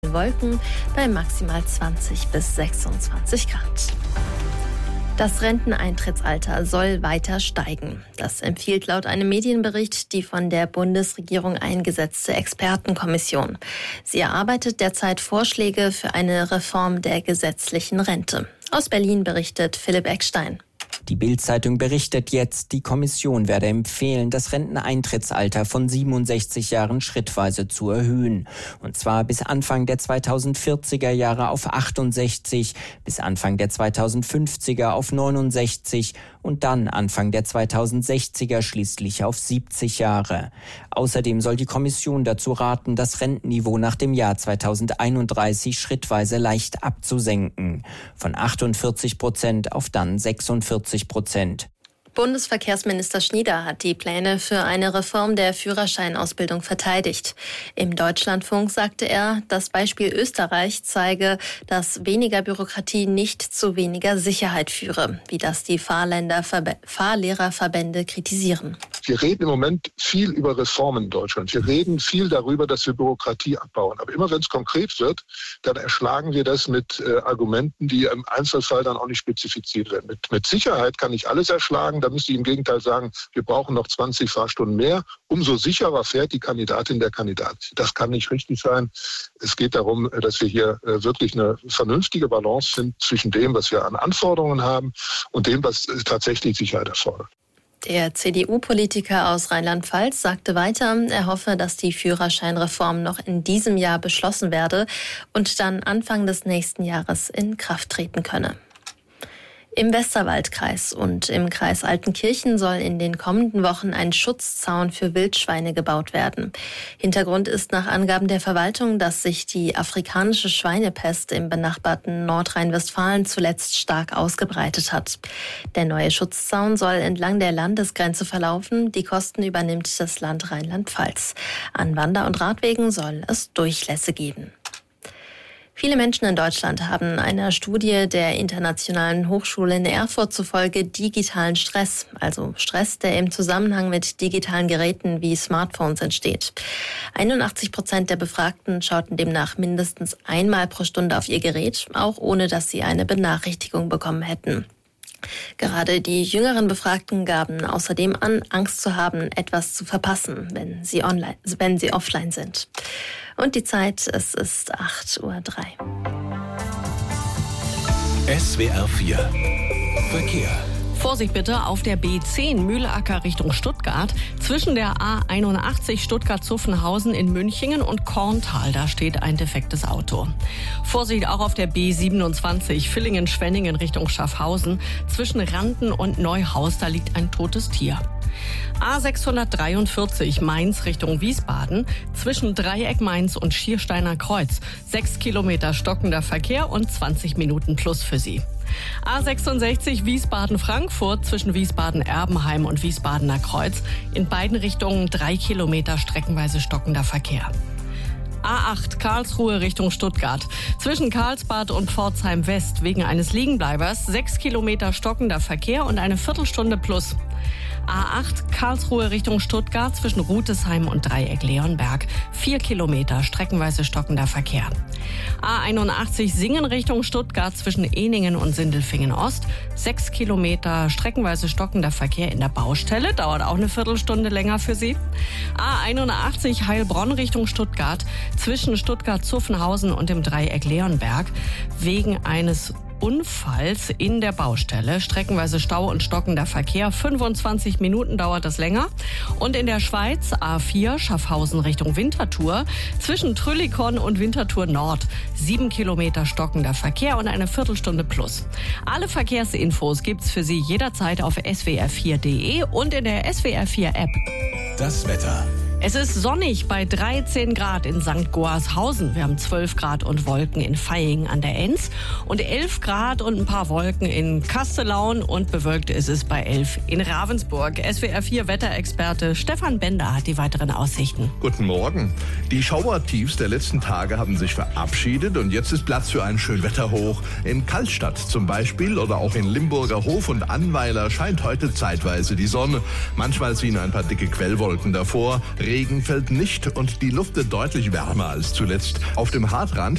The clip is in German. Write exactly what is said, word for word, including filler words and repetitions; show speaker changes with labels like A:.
A: Wolken bei maximal zwanzig bis sechsundzwanzig Grad. Das Renteneintrittsalter soll weiter steigen. Das empfiehlt laut einem Medienbericht die von der Bundesregierung eingesetzte Expertenkommission. Sie erarbeitet derzeit Vorschläge für eine Reform der gesetzlichen Rente. Aus Berlin berichtet Philipp Eckstein.
B: Die Bild-Zeitung berichtet jetzt, die Kommission werde empfehlen, das Renteneintrittsalter von siebenundsechzig Jahren schrittweise zu erhöhen. Und zwar bis Anfang der zweitausendvierziger Jahre auf achtundsechzig, bis Anfang der zweitausendfünfziger auf neunundsechzig und dann Anfang der zweitausendsechziger schließlich auf siebzig Jahre. Außerdem soll die Kommission dazu raten, das Rentenniveau nach dem Jahr zweitausendeinunddreißig schrittweise leicht abzusenken. Von achtundvierzig Prozent auf dann sechsundvierzig Prozent.
A: Bundesverkehrsminister Schnieder hat die Pläne für eine Reform der Führerscheinausbildung verteidigt. Im Deutschlandfunk sagte er, das Beispiel Österreich zeige, dass weniger Bürokratie nicht zu weniger Sicherheit führe, wie das die Fahrländer, Fahrlehrerverbände kritisieren.
C: Wir reden im Moment viel über Reformen in Deutschland. Wir reden viel darüber, dass wir Bürokratie abbauen. Aber immer wenn es konkret wird, dann erschlagen wir das mit äh, Argumenten, die im Einzelfall dann auch nicht spezifiziert werden. Mit, mit Sicherheit kann ich alles erschlagen. Da müsste ich im Gegenteil sagen, wir brauchen noch zwanzig Fahrstunden mehr. Umso sicherer fährt die Kandidatin, der Kandidat. Das kann nicht richtig sein. Es geht darum, dass wir hier wirklich eine vernünftige Balance finden zwischen dem, was wir an Anforderungen haben und dem, was tatsächlich Sicherheit erfordert.
A: Der C D U-Politiker aus Rheinland-Pfalz sagte weiter, er hoffe, dass die Führerscheinreform noch in diesem Jahr beschlossen werde und dann Anfang des nächsten Jahres in Kraft treten könne. Im Westerwaldkreis und im Kreis Altenkirchen soll in den kommenden Wochen ein Schutzzaun für Wildschweine gebaut werden. Hintergrund ist nach Angaben der Verwaltung, dass sich die afrikanische Schweinepest im benachbarten Nordrhein-Westfalen zuletzt stark ausgebreitet hat. Der neue Schutzzaun soll entlang der Landesgrenze verlaufen. Die Kosten übernimmt das Land Rheinland-Pfalz. An Wander- und Radwegen soll es Durchlässe geben. Viele Menschen in Deutschland haben einer Studie der Internationalen Hochschule in Erfurt zufolge digitalen Stress, also Stress, der im Zusammenhang mit digitalen Geräten wie Smartphones entsteht. einundachtzig Prozent der Befragten schauten demnach mindestens einmal pro Stunde auf ihr Gerät, auch ohne dass sie eine Benachrichtigung bekommen hätten. Gerade die jüngeren Befragten gaben außerdem an, Angst zu haben, etwas zu verpassen, wenn sie online, wenn sie offline sind. Und die Zeit, es ist acht Uhr drei.
D: S W R vier Verkehr.
E: Vorsicht bitte auf der B zehn Mühlacker Richtung Stuttgart. Zwischen der A einundachtzig Stuttgart-Zuffenhausen in Münchingen und Korntal, da steht ein defektes Auto. Vorsicht auch auf der B siebenundzwanzig Villingen-Schwenningen Richtung Schaffhausen. Zwischen Randen und Neuhaus, da liegt ein totes Tier. A sechshundertdreiundvierzig Mainz Richtung Wiesbaden. Zwischen Dreieck Mainz und Schiersteiner Kreuz. Sechs Kilometer stockender Verkehr und zwanzig Minuten plus für Sie. A sechsundsechzig Wiesbaden-Frankfurt zwischen Wiesbaden-Erbenheim und Wiesbadener Kreuz. In beiden Richtungen drei Kilometer streckenweise stockender Verkehr. A acht Karlsruhe Richtung Stuttgart. Zwischen Karlsbad und Pforzheim West wegen eines Liegenbleibers sechs Kilometer stockender Verkehr und eine Viertelstunde plus. A acht Karlsruhe Richtung Stuttgart zwischen Rutesheim und Dreieck Leonberg. Vier Kilometer streckenweise stockender Verkehr. A einundachtzig Singen Richtung Stuttgart zwischen Ehningen und Sindelfingen Ost. Sechs Kilometer streckenweise stockender Verkehr in der Baustelle. Dauert auch eine Viertelstunde länger für Sie. A einundachtzig Heilbronn Richtung Stuttgart zwischen Stuttgart-Zuffenhausen und dem Dreieck Leonberg. Wegen eines Unfalls in der Baustelle. Streckenweise Stau und stockender Verkehr. fünfundzwanzig Minuten dauert das länger. Und in der Schweiz A vier Schaffhausen Richtung Winterthur. Zwischen Trüllikon und Winterthur Nord. Sieben Kilometer stockender Verkehr und eine Viertelstunde plus. Alle Verkehrsinfos gibt's für Sie jederzeit auf S W R vier Punkt de und in der S W R vier App.
D: Das Wetter.
E: Es ist sonnig bei dreizehn Grad in Sankt Goarshausen. Wir haben zwölf Grad und Wolken in Vaihingen an der Enz und elf Grad und ein paar Wolken in Kastelaun und bewölkt ist es bei elf in Ravensburg. S W R vier Wetterexperte Stefan Bender hat die weiteren Aussichten.
F: Guten Morgen. Die Schauertiefs der letzten Tage haben sich verabschiedet und jetzt ist Platz für ein Schönwetterhoch. In Callstatt zum Beispiel oder auch in Limburger Hof und Annweiler scheint heute zeitweise die Sonne. Manchmal ziehen ein paar dicke Quellwolken davor. Regen fällt nicht und die Luft wird deutlich wärmer als zuletzt. Auf dem Hartrand